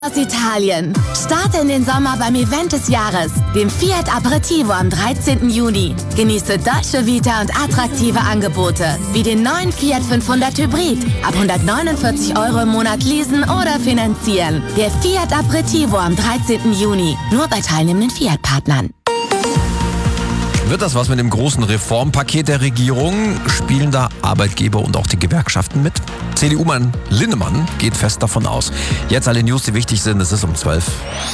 Aus Italien. Starte in den Sommer beim Event des Jahres, dem Fiat Aperitivo am 13. Juni. Genieße deutsche Vita und attraktive Angebote, wie den neuen Fiat 500 Hybrid. Ab 149 € im Monat leasen oder finanzieren. Der Fiat Aperitivo am 13. Juni. Nur bei teilnehmenden Fiat-Partnern. Wird das was mit dem großen Reformpaket der Regierung? Spielen da Arbeitgeber und auch die Gewerkschaften mit? CDU-Mann Linnemann geht fest davon aus. Jetzt alle News, die wichtig sind. Es ist um 12.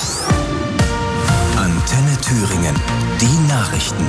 Antenne Thüringen. Die Nachrichten.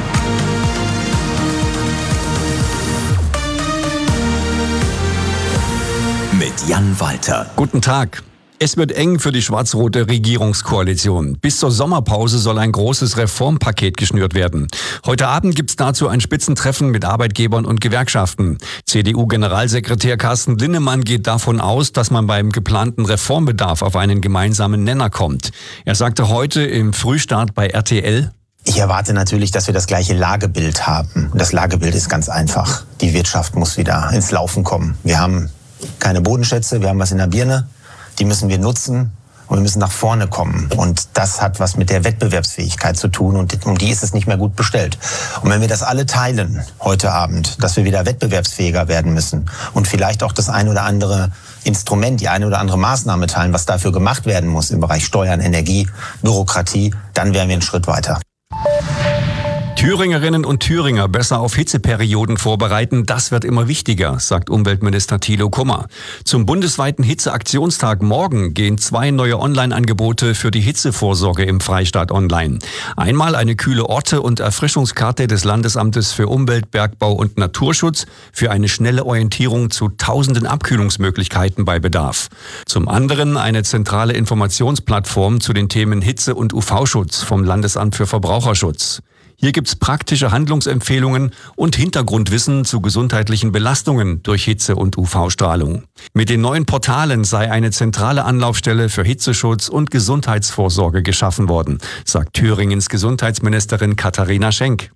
Mit Jan Walter. Guten Tag. Es wird eng für die schwarz-rote Regierungskoalition. Bis zur Sommerpause soll ein großes Reformpaket geschnürt werden. Heute Abend gibt's dazu ein Spitzentreffen mit Arbeitgebern und Gewerkschaften. CDU-Generalsekretär Carsten Linnemann geht davon aus, dass man beim geplanten Reformbedarf auf einen gemeinsamen Nenner kommt. Er sagte heute im Frühstart bei RTL: Ich erwarte natürlich, dass wir das gleiche Lagebild haben. Und das Lagebild ist ganz einfach. Die Wirtschaft muss wieder ins Laufen kommen. Wir haben keine Bodenschätze, wir haben was in der Birne. Die müssen wir nutzen und wir müssen nach vorne kommen. Und das hat was mit der Wettbewerbsfähigkeit zu tun und um die ist es nicht mehr gut bestellt. Und wenn wir das alle teilen heute Abend, dass wir wieder wettbewerbsfähiger werden müssen und vielleicht auch das ein oder andere Instrument, die eine oder andere Maßnahme teilen, was dafür gemacht werden muss im Bereich Steuern, Energie, Bürokratie, dann wären wir einen Schritt weiter. Thüringerinnen und Thüringer besser auf Hitzeperioden vorbereiten, das wird immer wichtiger, sagt Umweltminister Thilo Kummer. Zum bundesweiten Hitzeaktionstag morgen gehen 2 neue Online-Angebote für die Hitzevorsorge im Freistaat online. Einmal eine kühle Orte- und Erfrischungskarte des Landesamtes für Umwelt, Bergbau und Naturschutz für eine schnelle Orientierung zu tausenden Abkühlungsmöglichkeiten bei Bedarf. Zum anderen eine zentrale Informationsplattform zu den Themen Hitze- und UV-Schutz vom Landesamt für Verbraucherschutz. Hier gibt's praktische Handlungsempfehlungen und Hintergrundwissen zu gesundheitlichen Belastungen durch Hitze- und UV-Strahlung. Mit den neuen Portalen sei eine zentrale Anlaufstelle für Hitzeschutz und Gesundheitsvorsorge geschaffen worden, sagt Thüringens Gesundheitsministerin Katharina Schenk.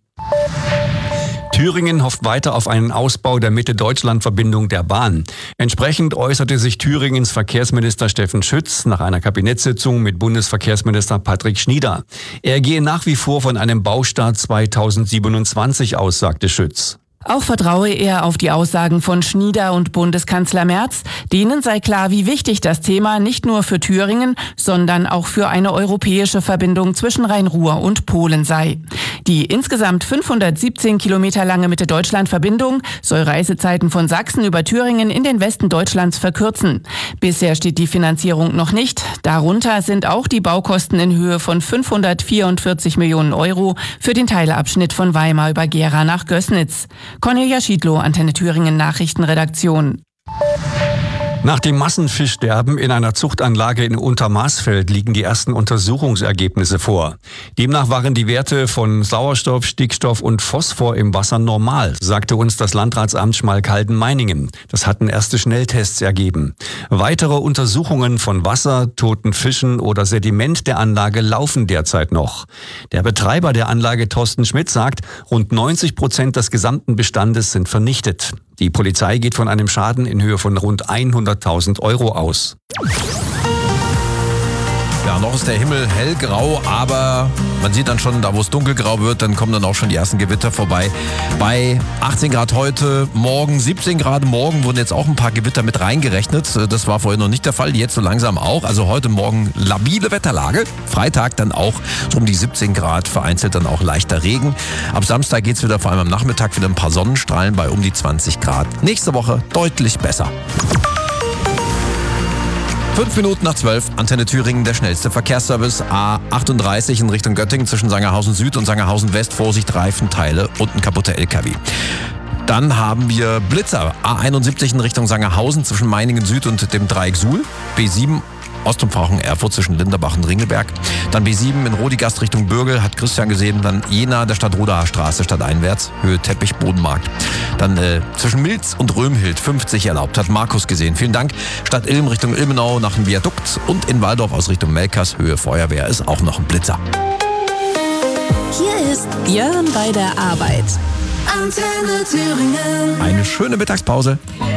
Thüringen hofft weiter auf einen Ausbau der Mitte-Deutschland-Verbindung der Bahn. Entsprechend äußerte sich Thüringens Verkehrsminister Steffen Schütz nach einer Kabinettssitzung mit Bundesverkehrsminister Patrick Schnieder. Er gehe nach wie vor von einem Baustart 2027 aus, sagte Schütz. Auch vertraue er auf die Aussagen von Schnieder und Bundeskanzler Merz. Denen sei klar, wie wichtig das Thema nicht nur für Thüringen, sondern auch für eine europäische Verbindung zwischen Rhein-Ruhr und Polen sei. Die insgesamt 517 Kilometer lange Mitte-Deutschland-Verbindung soll Reisezeiten von Sachsen über Thüringen in den Westen Deutschlands verkürzen. Bisher steht die Finanzierung noch nicht. Darunter sind auch die Baukosten in Höhe von 544 Millionen € für den Teilabschnitt von Weimar über Gera nach Gößnitz. Cornelia Schiedlow, Antenne Thüringen Nachrichtenredaktion. Nach dem Massenfischsterben in einer Zuchtanlage in Untermaßfeld liegen die ersten Untersuchungsergebnisse vor. Demnach waren die Werte von Sauerstoff, Stickstoff und Phosphor im Wasser normal, sagte uns das Landratsamt Schmalkalden-Meiningen. Das hatten erste Schnelltests ergeben. Weitere Untersuchungen von Wasser, toten Fischen oder Sediment der Anlage laufen derzeit noch. Der Betreiber der Anlage, Thorsten Schmidt, sagt, rund 90% des gesamten Bestandes sind vernichtet. Die Polizei geht von einem Schaden in Höhe von rund 100.000 € aus. Ja, noch ist der Himmel hellgrau, aber man sieht dann schon, da wo es dunkelgrau wird, dann kommen dann auch schon die ersten Gewitter vorbei. Bei 18 Grad heute, morgen 17 Grad, morgen wurden jetzt auch ein paar Gewitter mit reingerechnet. Das war vorhin noch nicht der Fall, jetzt so langsam auch. Also heute Morgen labile Wetterlage. Freitag dann auch so um die 17 Grad, vereinzelt dann auch leichter Regen. Ab Samstag geht's wieder, vor allem am Nachmittag, wieder ein paar Sonnenstrahlen bei um die 20 Grad. Nächste Woche deutlich besser. 5 Minuten nach 12, Antenne Thüringen, der schnellste Verkehrsservice. A38 in Richtung Göttingen zwischen Sangerhausen Süd und Sangerhausen West. Vorsicht, Reifenteile und ein kaputter LKW. Dann haben wir Blitzer. A71 in Richtung Sangerhausen zwischen Meiningen Süd und dem Dreieck Suhl. B7 Ostumfahrung Erfurt zwischen Linderbach und Ringelberg. Dann B7 in Rodigast Richtung Bürgel, hat Christian gesehen. Dann Jena, der Stadtrodaer Straße, stadteinwärts, Höhe Teppich, Bodenmarkt. Dann zwischen Milz und Römhild 50 erlaubt, hat Markus gesehen. Vielen Dank. Stadt Ilm Richtung Ilmenau nach dem Viadukt und in Waldorf aus Richtung Melkers, Höhe Feuerwehr, ist auch noch ein Blitzer. Hier ist Björn bei der Arbeit. Antenne Thüringen. Eine schöne Mittagspause.